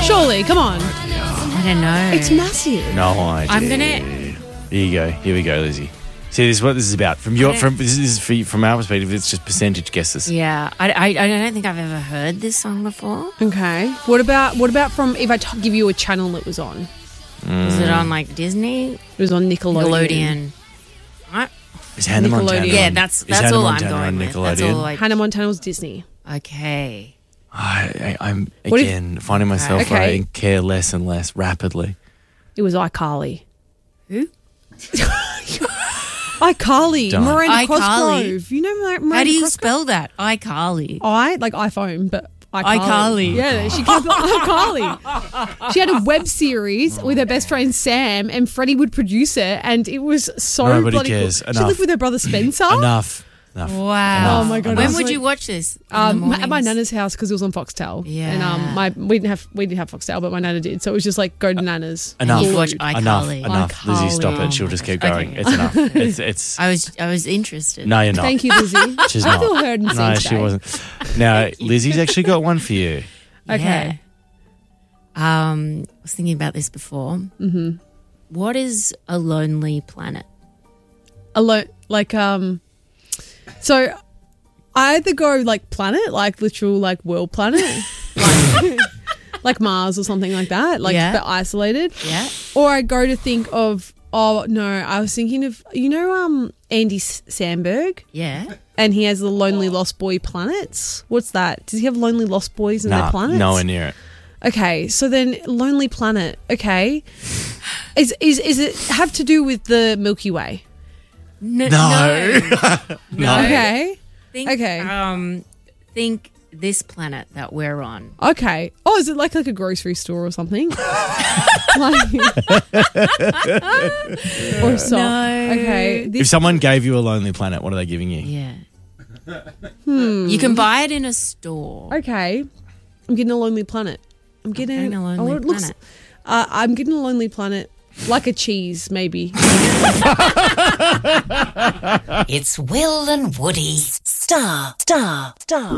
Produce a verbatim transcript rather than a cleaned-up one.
Surely, come on. I don't know. It's massive. No idea. I'm gonna. Here you go. Here we go, Lizzie. See, this is what this is about. From your, from this is for, from our perspective, it's just percentage guesses. Yeah, I, I, I don't think I've ever heard this song before. Okay. What about what about from if I t- give you a channel it was on? Was it on like Disney? It was on Nickelodeon. Nickelodeon. Right? Is Hannah Montana? Nickelodeon. Yeah, on- that's is that's Hannah all I'm Montana going on with. Nickelodeon? That's all I. Hannah Montana was Disney. Okay. I, I, I'm What if- again finding myself Okay. writing care less and less rapidly. It was iCarly. Who? iCarly. Don't. Miranda iCarly? Cosgrove. You know Miranda How do you Cosgrove? spell that? iCarly. I like iPhone, but iCarly. iCarly. Yeah, she kept iCarly. She had a web series with her best friend Sam, and Freddie would produce it, and it was so Nobody bloody cares. cool. She Enough. lived with her brother Spencer. Enough. Enough. Wow. Oh, my God. When Enough. would you watch this? In the Um, at my mornings? nana's house because it was on Foxtel. Yeah. and um, my we didn't have we didn't have Foxtel, but my nana did. So it was just like go to nana's. Enough. you'd watch Enough. iCarly. Enough. Lizzie, stop iCarly. it. She'll just keep going. Okay. It's enough. It's. it's I was I was interested. no, you're not. Thank you, Lizzie. She's I not. feel heard and seen No, today. she wasn't. Now, Lizzie's actually got one for you. Okay. Yeah. Um, I was thinking about this before. Mm-hmm. What is a lonely planet? Alone, like um, so I either go like planet, like literal like world planet, like, like Mars or something like that, like Yeah. but isolated, Yeah. or I go to think of oh no, I was thinking of you know um Andy S- Samberg. Yeah. And he has the Lonely Lost Boy planets. What's that? Does he have Lonely Lost Boys in their Nah, planets? nowhere near it. Okay, so then Lonely Planet. Okay, is is is it have to do with the Milky Way? No. No. No. No. Okay, Think, Okay. Um, think this planet that we're on. okay. Oh, is it like like a grocery store or something? like, or so? No. Okay, If this someone gave you a lonely planet, what are they giving you? Yeah. You can buy it in a store. okay. I'm getting a Lonely Planet. I'm getting, getting a lonely oh, it looks- planet. Uh, I'm getting a Lonely Planet, like a cheese, maybe. It's Will and Woody's Star, Star, Star.